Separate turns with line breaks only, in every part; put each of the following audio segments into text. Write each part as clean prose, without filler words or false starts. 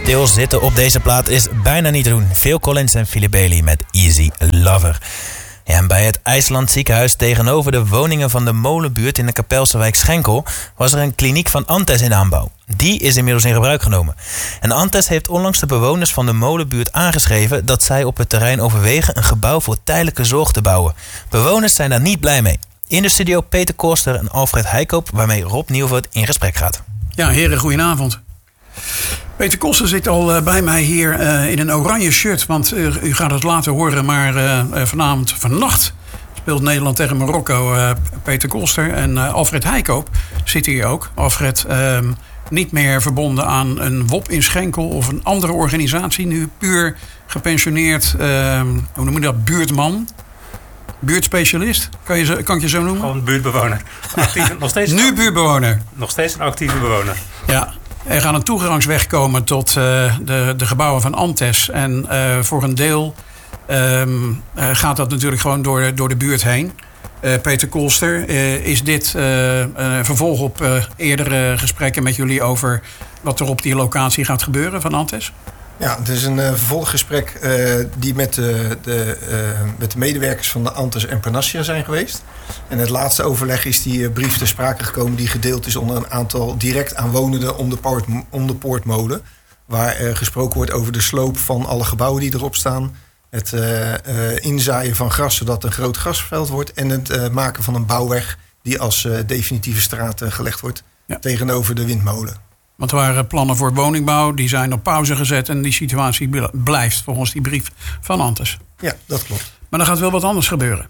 Stilzitten op deze plaat is bijna niet te doen. Phil Collins en Philip Bailey met Easy Lover. Ja, en bij het IJsland ziekenhuis tegenover de woningen van de molenbuurt in de Kapelse wijk Schenkel was er een kliniek van Antes in aanbouw. Die is inmiddels in gebruik genomen. En Antes heeft onlangs de bewoners van de molenbuurt aangeschreven dat zij op het terrein overwegen een gebouw voor tijdelijke zorg te bouwen. Bewoners zijn daar niet blij mee. In de studio Peter Koster en Alfred Heikoop, waarmee Rob Nieuwvoort in gesprek gaat.
Ja, heren, goedenavond. Peter Koster zit al bij mij hier in een oranje shirt. Want u gaat het later horen, maar vannacht speelt Nederland tegen Marokko. Peter Koster en Alfred Heikoop zit hier ook. Alfred, niet meer verbonden aan een WOP in Schenkel of een andere organisatie. Nu puur gepensioneerd, hoe noem je dat, buurtman. Buurtspecialist, kan ik je zo noemen?
Gewoon buurtbewoner. Nog steeds
nu buurtbewoner.
Nog steeds een actieve bewoner.
Ja, er gaat een toegangsweg komen tot de gebouwen van Antes. En voor een deel gaat dat natuurlijk gewoon door de buurt heen. Peter Koster, is dit vervolg op eerdere gesprekken met jullie over wat er op die locatie gaat gebeuren van Antes?
Ja, het is een vervolggesprek die met de medewerkers van de Antes en Panacea zijn geweest. En het laatste overleg is die brief ter sprake gekomen die gedeeld is onder een aantal direct aanwonenden om de poortmolen. Waar gesproken wordt over de sloop van alle gebouwen die erop staan. Het inzaaien van gras zodat een groot grasveld wordt. En het maken van een bouwweg die als definitieve straat gelegd wordt tegenover de windmolen.
Want er waren plannen voor woningbouw, die zijn op pauze gezet en die situatie blijft volgens die brief van Antes.
Ja, dat klopt.
Maar er gaat wel wat anders gebeuren.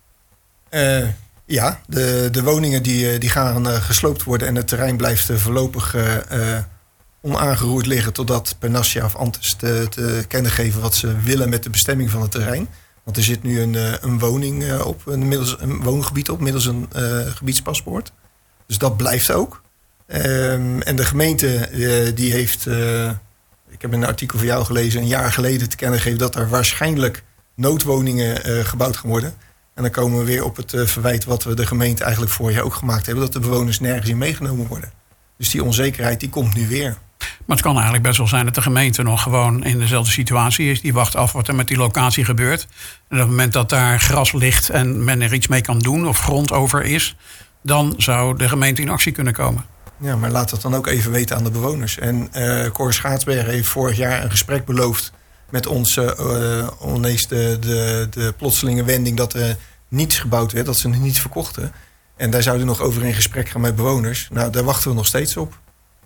Ja, de woningen die gaan gesloopt worden en het terrein blijft voorlopig onaangeroerd liggen totdat Panacea of Antes te kennen geven wat ze willen met de bestemming van het terrein. Want er zit nu een woning op, een woongebied op, middels een gebiedspaspoort. Dus dat blijft ook. En de gemeente die heeft, ik heb een artikel van jou gelezen, een jaar geleden te kennen gegeven dat er waarschijnlijk noodwoningen gebouwd gaan worden. En dan komen we weer op het verwijt wat we de gemeente eigenlijk vorig jaar ook gemaakt hebben, dat de bewoners nergens in meegenomen worden. Dus die onzekerheid die komt nu weer.
Maar het kan eigenlijk best wel zijn dat de gemeente nog gewoon in dezelfde situatie is. Die wacht af wat er met die locatie gebeurt. En op het moment dat daar gras ligt en men er iets mee kan doen of grond over is, dan zou de gemeente in actie kunnen komen.
Ja, maar laat dat dan ook even weten aan de bewoners. En Cor Schaatsberg heeft vorig jaar een gesprek beloofd met ons, oneens de plotselinge wending dat er niets gebouwd werd, dat ze niets verkochten. En daar zouden we nog over in gesprek gaan met bewoners. Nou, daar wachten we nog steeds op.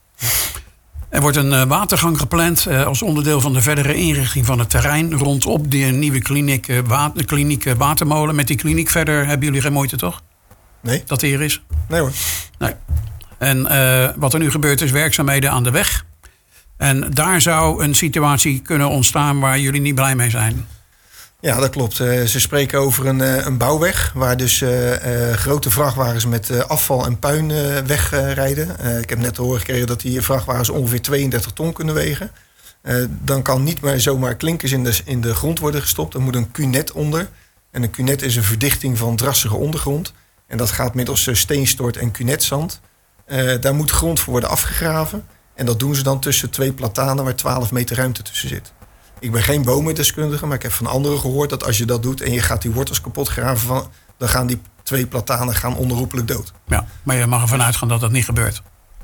Er wordt een watergang gepland als onderdeel van de verdere inrichting van het terrein rondom die nieuwe kliniek Watermolen. Met die kliniek verder hebben jullie geen moeite, toch?
Nee.
Dat hier is?
Nee hoor.
Nee. En wat er nu gebeurt is werkzaamheden aan de weg. En daar zou een situatie kunnen ontstaan waar jullie niet blij mee zijn.
Ja, dat klopt. Ze spreken over een bouwweg waar dus grote vrachtwagens met afval en puin wegrijden. Ik heb net te horen gekregen dat die vrachtwagens ongeveer 32 ton kunnen wegen. Dan kan niet meer zomaar klinkers in de grond worden gestopt. Er moet een cunet onder. En een cunet is een verdichting van drassige ondergrond. En dat gaat middels steenstort en cunetzand. Daar moet grond voor worden afgegraven. En dat doen ze dan tussen twee platanen waar 12 meter ruimte tussen zit. Ik ben geen bomendeskundige, maar ik heb van anderen gehoord dat als je dat doet en je gaat die wortels kapot graven, dan gaan die twee platanen onherroepelijk dood.
Ja, maar je mag ervan uitgaan dat dat niet gebeurt.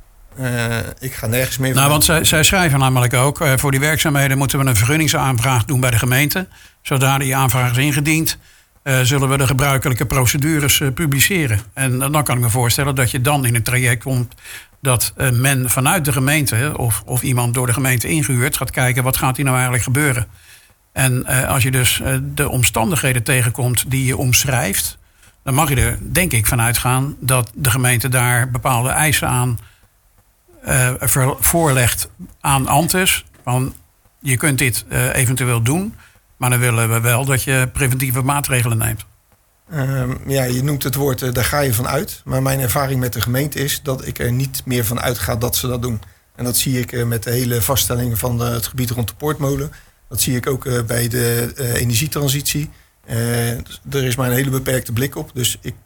Ik ga nergens meer van.
Nou, want zij schrijven namelijk ook, voor die werkzaamheden moeten we een vergunningsaanvraag doen bij de gemeente. Zodra die aanvraag is ingediend, zullen we de gebruikelijke procedures publiceren. En dan kan ik me voorstellen dat je dan in een traject komt dat men vanuit de gemeente of iemand door de gemeente ingehuurd gaat kijken wat gaat hier nou eigenlijk gebeuren. En als je dus de omstandigheden tegenkomt die je omschrijft, dan mag je er denk ik vanuit gaan dat de gemeente daar bepaalde eisen aan voorlegt aan Antes. Van je kunt dit eventueel doen, maar dan willen we wel dat je preventieve maatregelen neemt.
Ja, je noemt het woord, daar ga je van uit. Maar mijn ervaring met de gemeente is dat ik er niet meer van uitga dat ze dat doen. En dat zie ik met de hele vaststellingen van het gebied rond de Poortmolen. Dat zie ik ook bij de energietransitie. Er is maar een hele beperkte blik op. Dus ik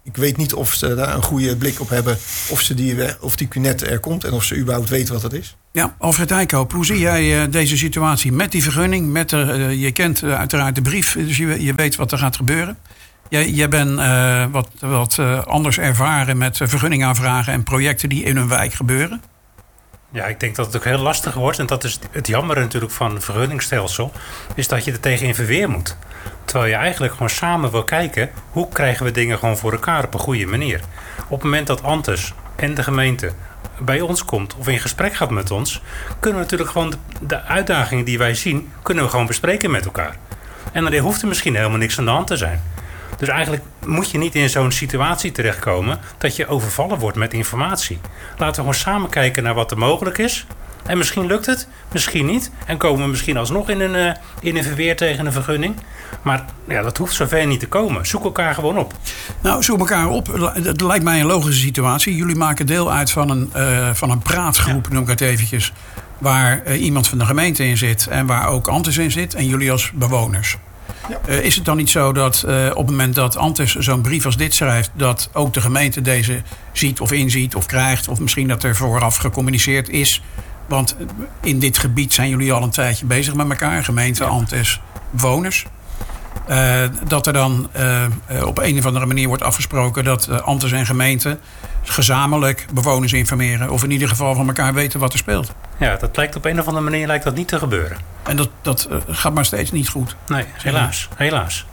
Ik weet niet of ze daar een goede blik op hebben. Of die cunette er komt en of ze überhaupt weten wat het is.
Ja, Alfred Eikhoop, hoe zie jij deze situatie met die vergunning? Je kent uiteraard de brief, dus je weet wat er gaat gebeuren. Jij bent wat anders ervaren met vergunningaanvragen en projecten die in hun wijk gebeuren.
Ja, ik denk dat het ook heel lastig wordt. En dat is het jammer natuurlijk van het vergunningsstelsel. Is dat je er tegen in verweer moet. Terwijl je eigenlijk gewoon samen wil kijken. Hoe krijgen we dingen gewoon voor elkaar op een goede manier. Op het moment dat Antes en de gemeente bij ons komt. Of in gesprek gaat met ons. Kunnen we natuurlijk gewoon de uitdagingen die wij zien. Kunnen we gewoon bespreken met elkaar. En dan hoeft er misschien helemaal niks aan de hand te zijn. Dus eigenlijk moet je niet in zo'n situatie terechtkomen dat je overvallen wordt met informatie. Laten we gewoon samen kijken naar wat er mogelijk is. En misschien lukt het, misschien niet. En komen we misschien alsnog in een verweer tegen een vergunning. Maar ja, dat hoeft zover niet te komen. Zoek elkaar gewoon op.
Nou, zoek elkaar op. Dat lijkt mij een logische situatie. Jullie maken deel uit van een praatgroep, noem ik het eventjes. Waar iemand van de gemeente in zit en waar ook Antes in zit. En jullie als bewoners. Ja. Is het dan niet zo dat op het moment dat Antes zo'n brief als dit schrijft, dat ook de gemeente deze ziet of inziet of krijgt, of misschien dat er vooraf gecommuniceerd is? Want in dit gebied zijn jullie al een tijdje bezig met elkaar, gemeente, Antes, bewoners. Dat er dan op een of andere manier wordt afgesproken dat Antes en gemeente gezamenlijk bewoners informeren, of in ieder geval van elkaar weten wat er speelt.
Ja, dat lijkt op een of andere manier lijkt dat niet te gebeuren.
En dat gaat maar steeds niet goed.
Nee, helaas.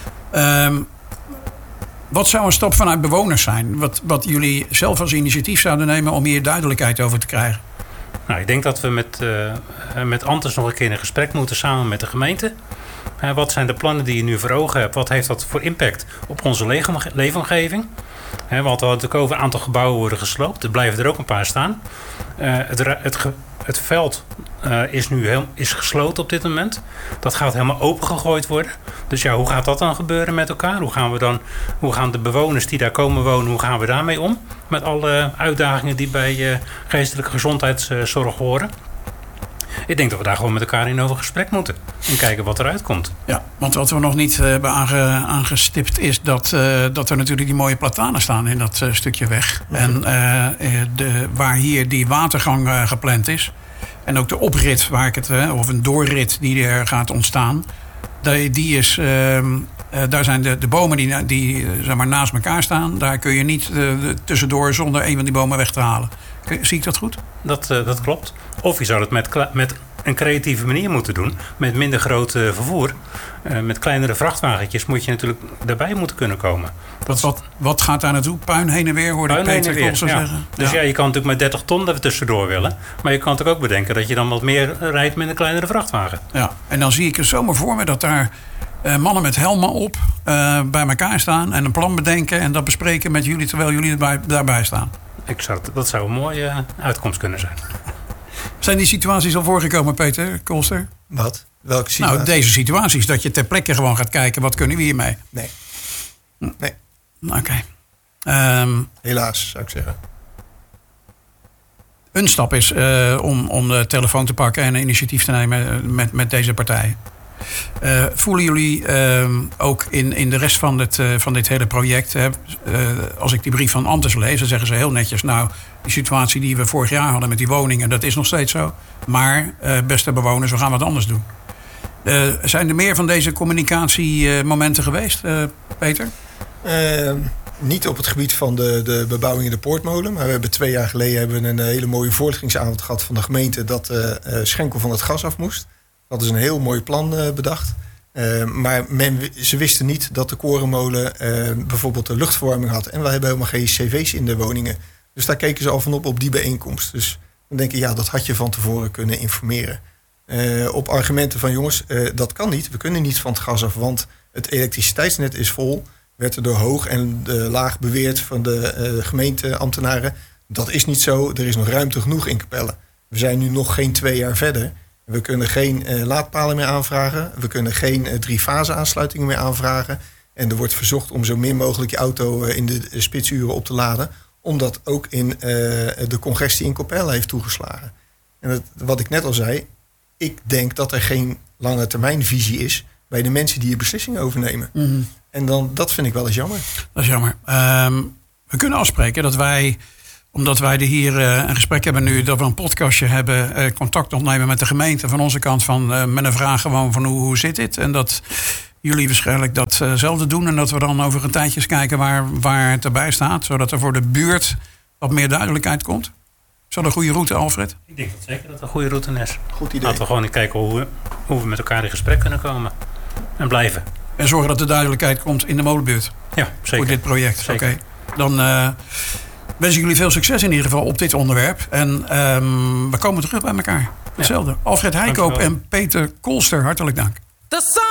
Wat zou een stap vanuit bewoners zijn? Wat jullie zelf als initiatief zouden nemen om hier duidelijkheid over te krijgen?
Nou, ik denk dat we met Antes nog een keer in gesprek moeten samen met de gemeente. Wat zijn de plannen die je nu voor ogen hebt? Wat heeft dat voor impact op onze leefomgeving? Want we hadden natuurlijk over een aantal gebouwen worden gesloopt. Er blijven er ook een paar staan. Het veld is gesloten op dit moment. Dat gaat helemaal opengegooid worden. Dus ja, hoe gaat dat dan gebeuren met elkaar? Hoe gaan de bewoners die daar komen wonen, hoe gaan we daarmee om? Met alle uitdagingen die bij geestelijke gezondheidszorg horen. Ik denk dat we daar gewoon met elkaar in over gesprek moeten. En kijken wat eruit komt.
Ja, want wat we nog niet hebben aangestipt is dat er natuurlijk die mooie platanen staan in dat stukje weg. Mm-hmm. En waar hier die watergang gepland is. En ook de oprit, of een doorrit die er gaat ontstaan. Die is, daar zijn de bomen die zeg maar, naast elkaar staan. Daar kun je niet tussendoor zonder een van die bomen weg te halen. Zie ik dat goed?
Dat klopt. Of je zou het met een creatieve manier moeten doen. Met minder groot vervoer. Met kleinere vrachtwagentjes moet je natuurlijk daarbij moeten kunnen komen.
Wat gaat daar naartoe? Puin heen en weer, hoorde Peter Kolster zeggen.
Dus ja, je kan natuurlijk met 30 ton er tussendoor willen. Maar je kan natuurlijk ook bedenken dat je dan wat meer rijdt met een kleinere vrachtwagen.
Ja, en dan zie ik er zomaar voor me dat daar mannen met helmen op bij elkaar staan. En een plan bedenken en dat bespreken met jullie terwijl jullie daarbij staan.
Dat zou een mooie uitkomst kunnen zijn.
Zijn die situaties al voorgekomen, Peter Kolster?
Wat? Welke situaties?
Nou, deze situaties. Dat je ter plekke gewoon gaat kijken, wat kunnen we hiermee?
Nee.
Oké.
Helaas, zou ik zeggen.
Een stap is om de telefoon te pakken en een initiatief te nemen met deze partijen. Voelen jullie ook in de rest van dit hele project... als ik die brief van Antes lees, dan zeggen ze heel netjes... nou, die situatie die we vorig jaar hadden met die woningen... dat is nog steeds zo. Maar, beste bewoners, we gaan wat anders doen. Zijn er meer van deze communicatiemomenten geweest, Peter?
Niet op het gebied van de bebouwing in de Poortmolen. Maar we hebben 2 jaar geleden een hele mooie voorlichtingsavond gehad van de gemeente... dat Schenkel van het gas af moest. Dat is een heel mooi plan bedacht. Maar ze wisten niet dat de korenmolen bijvoorbeeld de luchtverwarming had. En we hebben helemaal geen cv's in de woningen. Dus daar keken ze al van op die bijeenkomst. Dus dan denk ik, ja, dat had je van tevoren kunnen informeren. Op argumenten van jongens, dat kan niet. We kunnen niet van het gas af, want het elektriciteitsnet is vol. Werd er door hoog en laag beweerd van de gemeenteambtenaren. Dat is niet zo, er is nog ruimte genoeg in Capelle. We zijn nu nog geen 2 jaar verder. We kunnen geen laadpalen meer aanvragen. We kunnen geen 3-fase aansluitingen meer aanvragen. En er wordt verzocht om zo min mogelijk je auto in de spitsuren op te laden. Omdat ook in de congestie in Capelle heeft toegeslagen. En wat ik net al zei, ik denk dat er geen lange termijn visie is bij de mensen die hier beslissingen overnemen. Mm-hmm. En dat vind ik wel eens jammer.
Dat is jammer. We kunnen afspreken dat wij, omdat wij hier een gesprek hebben nu, dat we een podcastje hebben, contact opnemen met de gemeente van onze kant met een vraag gewoon van hoe zit dit? En dat jullie waarschijnlijk datzelfde doen en dat we dan over een tijdje eens kijken waar het erbij staat, zodat er voor de buurt wat meer duidelijkheid komt. Is dat een goede route, Alfred?
Ik denk dat zeker dat het een goede route is.
Goed idee.
Laten we gewoon kijken hoe we met elkaar in gesprek kunnen komen. En blijven.
En zorgen dat er duidelijkheid komt in de molenbuurt.
Ja, zeker.
Voor dit project. Oké. Dan wens ik jullie veel succes in ieder geval op dit onderwerp. En we komen terug bij elkaar. Hetzelfde. Alfred Heikoop en Peter Kolster, hartelijk dank.